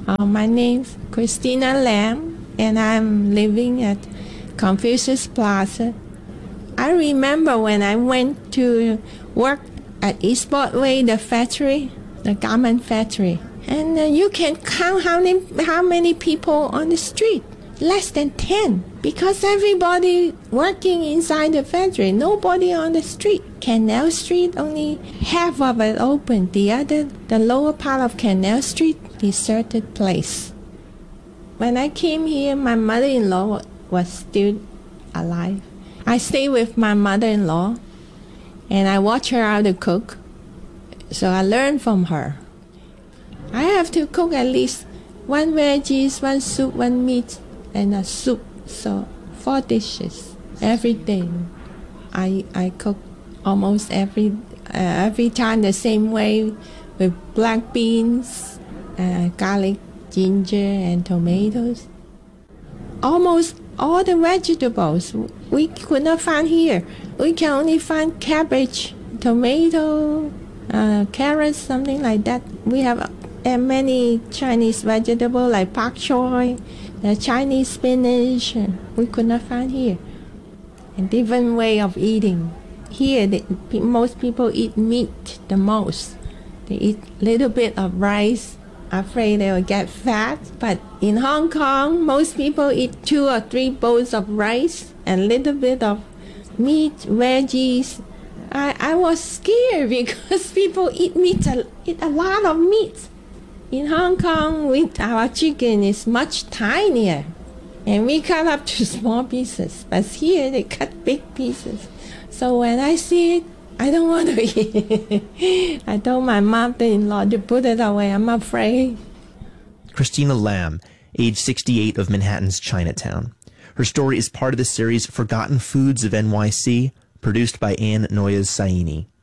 My name's Christina Lam, and I'm living at Confucius Plaza. I remember when I went to work at Eastport Way, the factory, the garment factory, and you can count how many people on the street. Less than 10, because everybody working inside the factory, nobody on the street. Canal Street, only half of it open. The lower part of Canal Street, deserted place. When I came here, my mother-in-law was still alive. I stayed with my mother-in-law, and I watched her how to cook, so I learned from her. I have to cook at least 1 veggies, 1 soup, 1 meat, and a soup, so 4 dishes every day. I cook almost every time the same way, with black beans, garlic, ginger, and tomatoes. Almost all the vegetables we could not find here. We can only find cabbage, tomato, carrots, something like that. We have many Chinese vegetables like pak choy, the Chinese spinach, we could not find here. A different way of eating. Here, most people eat meat the most. They eat a little bit of rice, afraid they will get fat. But in Hong Kong, most people eat 2 or 3 bowls of rice and a little bit of meat, veggies. I was scared because people eat a lot of meat. In Hong Kong, our chicken is much tinier, and we cut up to small pieces. But here, they cut big pieces. So when I see it, I don't want to eat. I told my mother-in-law to put it away. I'm afraid. Christina Lam, age 68, of Manhattan's Chinatown. Her story is part of the series Forgotten Foods of NYC, produced by Anne Noyes Saini.